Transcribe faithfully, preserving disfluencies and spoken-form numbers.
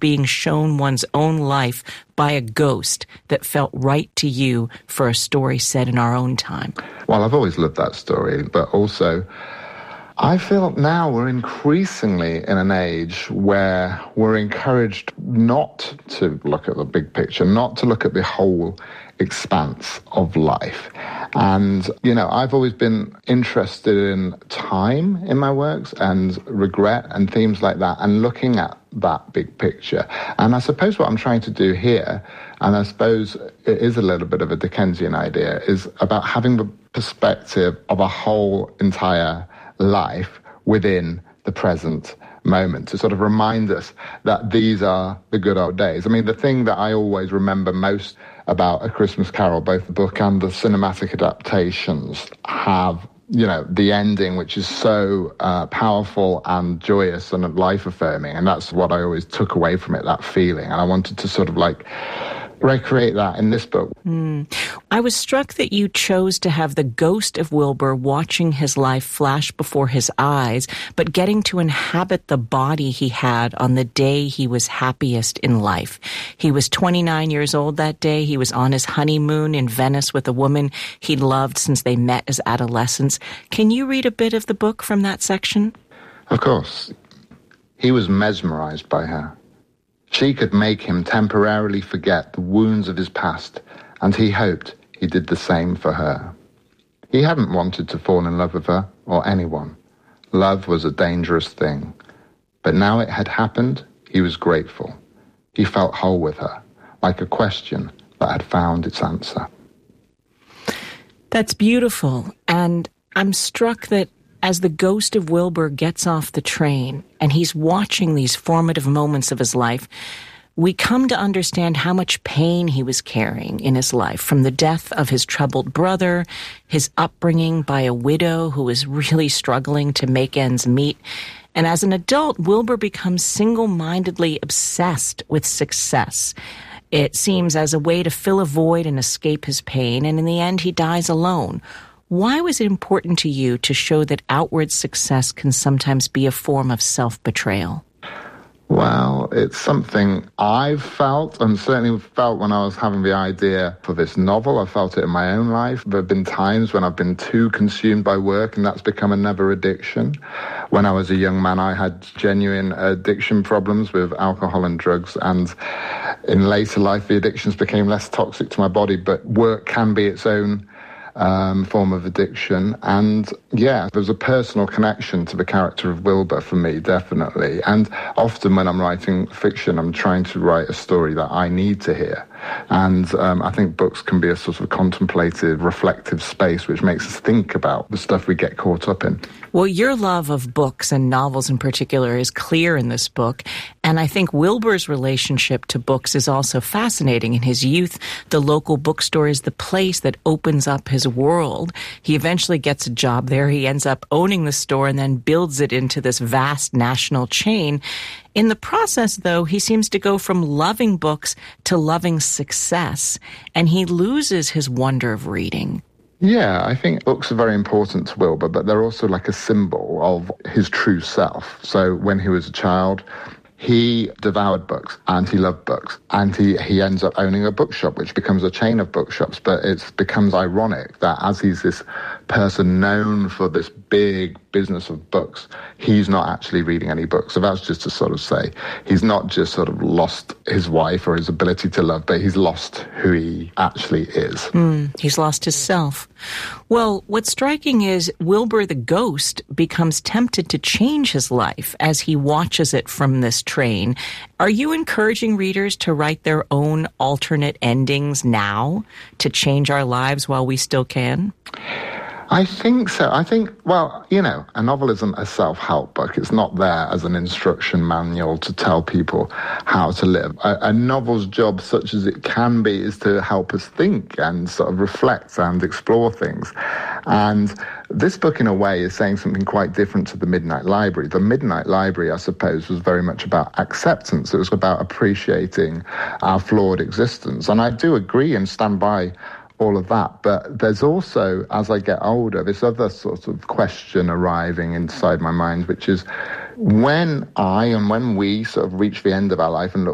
being shown one's own life by a ghost that felt right to you for a story set in our own time? Well, I've always loved that story, but also I feel now we're increasingly in an age where we're encouraged not to look at the big picture, not to look at the whole expanse of life. And, you know, I've always been interested in time in my works and regret and themes like that and looking at that big picture. And I suppose what I'm trying to do here, and I suppose it is a little bit of a Dickensian idea, is about having the perspective of a whole entire life within the present moment to sort of remind us that these are the good old days. I mean, the thing that I always remember most about A Christmas Carol, both the book and the cinematic adaptations, have, you know, the ending, which is so uh, powerful and joyous and life-affirming. And that's what I always took away from it, that feeling. And I wanted to sort of like recreate that in this book. Mm. I was struck that you chose to have the ghost of Wilbur watching his life flash before his eyes, but getting to inhabit the body he had on the day he was happiest in life. He was twenty-nine years old that day. He was on his honeymoon in Venice with a woman he'd loved since they met as adolescents. Can you read a bit of the book from that section? Of course. He was mesmerized by her. She could make him temporarily forget the wounds of his past, and he hoped he did the same for her. He hadn't wanted to fall in love with her or anyone. Love was a dangerous thing. But now it had happened, he was grateful. He felt whole with her, like a question that had found its answer. That's beautiful, and I'm struck that as the ghost of Wilbur gets off the train and he's watching these formative moments of his life, we come to understand how much pain he was carrying in his life, from the death of his troubled brother, his upbringing by a widow who was really struggling to make ends meet. And as an adult, Wilbur becomes single-mindedly obsessed with success. It seems as a way to fill a void and escape his pain, and in the end, he dies alone. Why was it important to you to show that outward success can sometimes be a form of self-betrayal? Well, it's something I've felt, and certainly felt when I was having the idea for this novel. I felt it in my own life. There have been times when I've been too consumed by work, and that's become another addiction. When I was a young man, I had genuine addiction problems with alcohol and drugs, and in later life, the addictions became less toxic to my body, but work can be its own Um, form of addiction. And yeah, there's a personal connection to the character of Wilbur for me, definitely. And often when I'm writing fiction, I'm trying to write a story that I need to hear. And um, I think books can be a sort of contemplative, reflective space which makes us think about the stuff we get caught up in. Well, your love of books and novels in particular is clear in this book. And I think Wilbur's relationship to books is also fascinating. In his youth, the local bookstore is the place that opens up his world. He eventually gets a job there. He ends up owning the store and then builds it into this vast national chain. In the process, though, he seems to go from loving books to loving success, and he loses his wonder of reading. Yeah, I think books are very important to Wilbur, but they're also like a symbol of his true self. So when he was a child, he devoured books and he loved books, and he, he ends up owning a bookshop, which becomes a chain of bookshops. But it becomes ironic that as he's this person known for this big business of books, he's not actually reading any books. So that's just to sort of say he's not just sort of lost his wife or his ability to love, but he's lost who he actually is. Mm, he's lost his self. Well, what's striking is Wilbur the ghost becomes tempted to change his life as he watches it from this train. Are you encouraging readers to write their own alternate endings now to change our lives while we still can? I think so. I think, well, you know, a novel isn't a self-help book. It's not there as an instruction manual to tell people how to live. A, a novel's job, such as it can be, is to help us think and sort of reflect and explore things. And this book, in a way, is saying something quite different to The Midnight Library. The Midnight Library, I suppose, was very much about acceptance. It was about appreciating our flawed existence. And I do agree and stand by all of that. But there's also, as I get older, this other sort of question arriving inside my mind, which is when I and when we sort of reach the end of our life and look